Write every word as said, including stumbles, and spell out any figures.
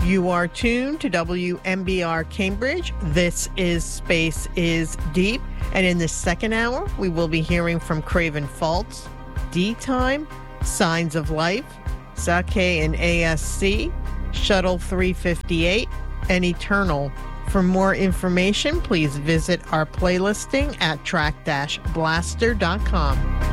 You are tuned to W M B R Cambridge. This is Space is Deep. And in the second hour, we will be hearing from Craven Faults, D-Time, Signs of Life, Sake and A S C, Shuttle three fifty-eight, and Eternal. For more information, please visit our playlisting at track dash blaster dot com.